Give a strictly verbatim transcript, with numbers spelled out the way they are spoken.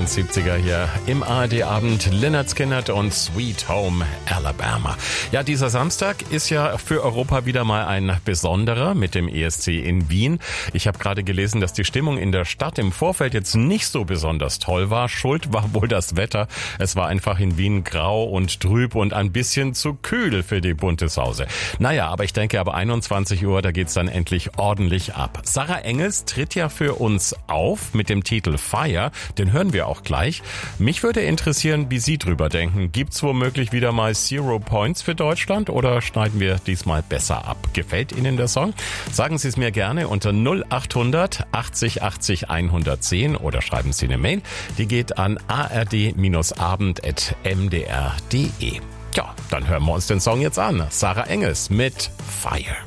siebziger hier im A R D-Abend. Lynyrd Skynyrd und Sweet Home Alabama. Ja, dieser Samstag ist ja für Europa wieder mal ein besonderer mit dem E S C in Wien. Ich habe gerade gelesen, dass die Stimmung in der Stadt im Vorfeld jetzt nicht so besonders toll war. Schuld war wohl das Wetter. Es war einfach in Wien grau und trüb und ein bisschen zu kühl für die bunte Sause. Naja, aber ich denke, ab einundzwanzig Uhr, da geht's dann endlich ordentlich ab. Sarah Engels tritt ja für uns auf mit dem Titel Fire. Den hören wir auch gleich. Mich würde interessieren, wie Sie drüber denken. Gibt's womöglich wieder mal Zero Points für Deutschland oder schneiden wir diesmal besser ab? Gefällt Ihnen der Song? Sagen Sie es mir gerne unter null acht hundert achtzig achtzig hundertzehn oder schreiben Sie eine Mail. Die geht an a r d abend at m d r punkt d e. Ja, dann hören wir uns den Song jetzt an. Sarah Engels mit Fire.